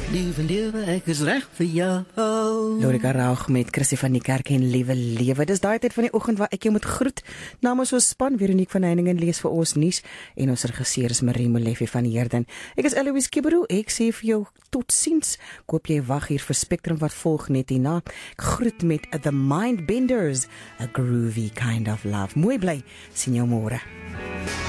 Liewe, ek is reg vir jou. Lorika Raug met Chrissy van die Kerk en Liewe Lewe. Dis daai tyd van die oggend waar ek jou moet groet. Namens ons span, Veronique van Heiningen lees vir ons nuus en ons regisseur is Marie Molefe van Heerden. Ek is Eloise Kibero, ek sê vir jou totsiens. Koop jy wag hier vir Spectrum wat volg net hierna. Ek groet met The Mindbenders, a groovy kind of love. Mooi bly, sien jou môre.